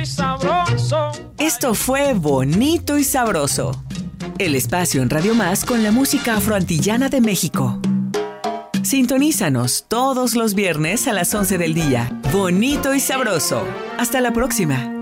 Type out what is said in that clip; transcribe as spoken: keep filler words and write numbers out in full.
Esto fue Bonito y Sabroso, el espacio en Radio Más con la música afroantillana de México. Sintonízanos todos los viernes a las once del día. Bonito y Sabroso. Hasta la próxima.